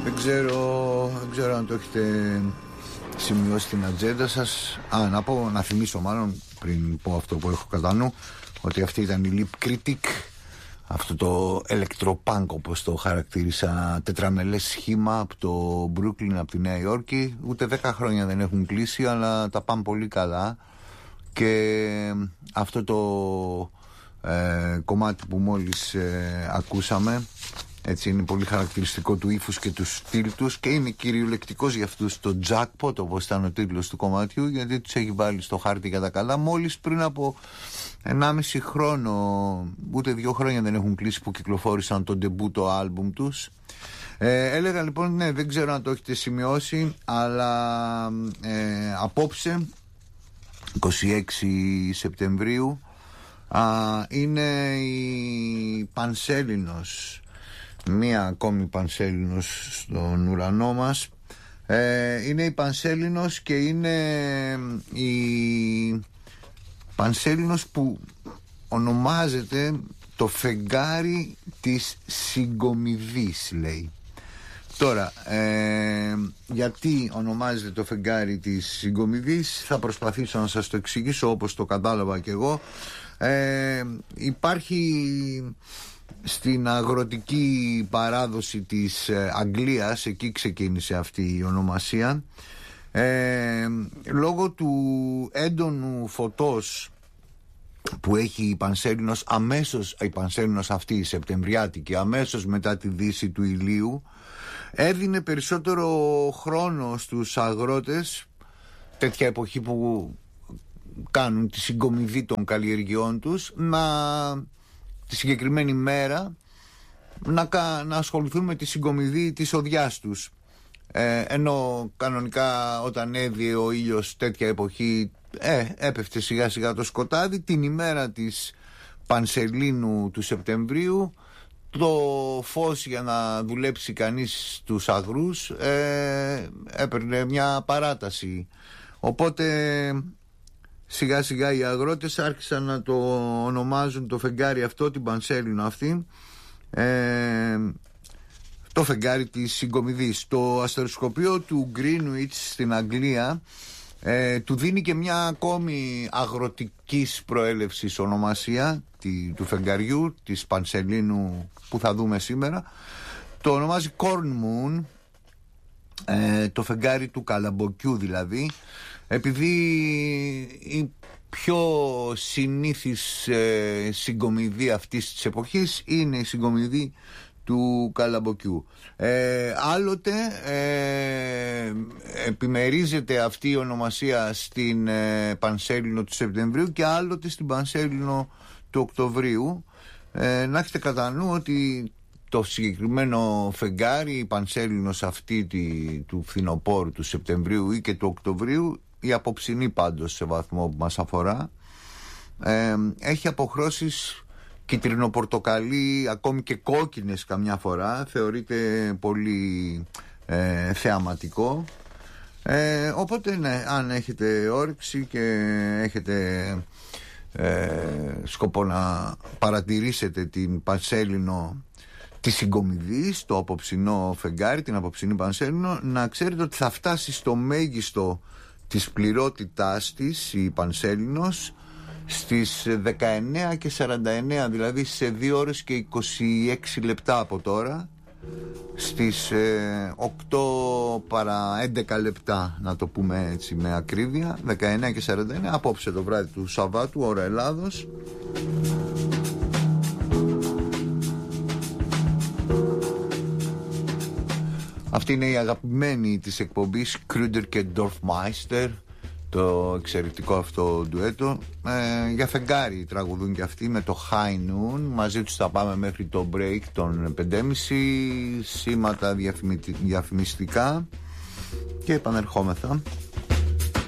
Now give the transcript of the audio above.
Δεν ξέρω αν το έχετε σημειώσει στην ατζέντα σας. Να θυμίσω μάλλον πριν πω αυτό που έχω κατά νου, ότι αυτή ήταν η Lip Critic, αυτό το electropunk όπως το χαρακτήρισα, τετραμελές σχήμα από το Brooklyn, από τη Νέα Υόρκη. Ούτε 10 χρόνια δεν έχουν κλείσει, αλλά τα πάνε πολύ καλά. Και αυτό το κομμάτι που μόλις ακούσαμε, έτσι, είναι πολύ χαρακτηριστικό του ύφους και του στυλ τους, και είναι κυριολεκτικός για αυτούς το jackpot, όπως ήταν ο τίτλος του κομματιού, γιατί τους έχει βάλει στο χάρτη για τα καλά. Μόλις πριν από 1,5 χρόνο, ούτε 2 χρόνια δεν έχουν κλείσει, που κυκλοφόρησαν το ντεμπούτο άλμπουμ τους. Έλεγα λοιπόν, ναι, δεν ξέρω αν το έχετε σημειώσει, αλλά απόψε 26 Σεπτεμβρίου είναι η Πανσέλινος, μία ακόμη Πανσέλινος στον ουρανό μας. Είναι η Πανσέλινος, και είναι η Πανσέλινος που ονομάζεται το φεγγάρι της συγκομιδής, λέει. Τώρα, γιατί ονομάζεται το φεγγάρι της συγκομιδής, θα προσπαθήσω να σας το εξηγήσω όπως το κατάλαβα κι εγώ. Υπάρχει στην αγροτική παράδοση της Αγγλίας, εκεί ξεκίνησε αυτή η ονομασία, λόγω του έντονου φωτός που έχει η Πανσέλινος αμέσως, η Πανσέλινος αυτή η σεπτεμβριάτικη, αμέσως μετά τη δύση του ηλίου, έδινε περισσότερο χρόνο στους αγρότες, τέτοια εποχή που κάνουν τη συγκομιδή των καλλιεργειών τους, τη συγκεκριμένη μέρα να ασχοληθούν με τη συγκομιδή της οδιάς τους, ενώ κανονικά όταν έδιε ο ήλιος τέτοια εποχή έπεφτε σιγά σιγά το σκοτάδι. Την ημέρα της Πανσελίνου του Σεπτεμβρίου, το φως για να δουλέψει κανείς τους αγρούς έπαιρνε μια παράταση, οπότε σιγά σιγά οι αγρότες άρχισαν να το ονομάζουν το φεγγάρι αυτό, την Πανσέλινο αυτή, το φεγγάρι της συγκομιδής. Το αστεροσκοπείο του Greenwich στην Αγγλία του δίνει και μια ακόμη αγροτικής προέλευσης ονομασία του φεγγαριού της Πανσελίνου που θα δούμε σήμερα. Το ονομάζει Corn Moon, το φεγγάρι του καλαμποκιού δηλαδή, επειδή η πιο συνήθις συγκομιδή αυτής της εποχής είναι η συγκομιδή του καλαμποκιού. Άλλοτε επιμερίζεται αυτή η ονομασία στην Πανσέλινο του Σεπτεμβρίου και άλλοτε στην Πανσέλινο του Οκτωβρίου. Να έχετε κατά νου ότι το συγκεκριμένο φεγγάρι, η Πανσέλινος αυτή του φθινοπόρου, του Σεπτεμβρίου ή και του Οκτωβρίου, η απόψινή πάντως σε βαθμό που μας αφορά, έχει αποχρώσεις κυτρινοπορτοκαλί, ακόμη και κόκκινες καμιά φορά, θεωρείται πολύ θεαματικό. Οπότε ναι, αν έχετε όρεξη και έχετε σκοπό να παρατηρήσετε την Πανσέλινο της συγκομιδής, το απόψινό φεγγάρι, την απόψινή Πανσέλινο, να ξέρετε ότι θα φτάσει στο μέγιστο της πληρότητάς της η Πανσέλινος στις 19:49, δηλαδή σε 2 ώρες και 26 λεπτά από τώρα, στις 8 παρά 11 λεπτά, να το πούμε έτσι με ακρίβεια, 19:49 απόψε το βράδυ του Σαββάτου, ώρα Ελλάδος. Αυτή είναι η αγαπημένη της εκπομπής, Kruder και Dorfmeister, το εξαιρετικό αυτό ντουέτο. Για φεγγάρι τραγουδούν και αυτοί με το High Noon. Μαζί τους θα πάμε μέχρι το break των 5.30, σήματα διαφημιστικά και επανερχόμεθα.